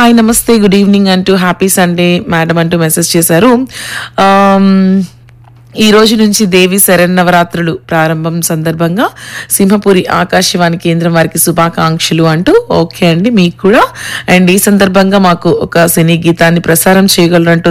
Hi నమస్తే good evening అంటూ happy Sunday madam అంటూ మెసేజ్ చేశారు. ఈ రోజు నుంచి దేవి శరన్నవరాత్రులు ప్రారంభం సందర్భంగా సింహపురి ఆకాశవాణి కేంద్రం వారికి శుభాకాంక్షలు అంటూ. ఓకే అండి, మీకు కూడా. అండ్ ఈ సందర్భంగా మాకు ఒక సినీ గీతాన్ని ప్రసారం చేయగలరంటూ